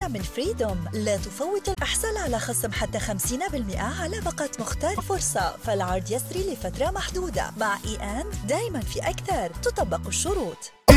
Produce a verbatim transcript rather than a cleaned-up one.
من فريدوم. لا تفوت الإحصال على خصم حتى خمسين بالمئة على باقة مختار فرصة، فالعرض يسري لفترة محدودة. مع إي أند دايما في أكثر، تطبق الشروط.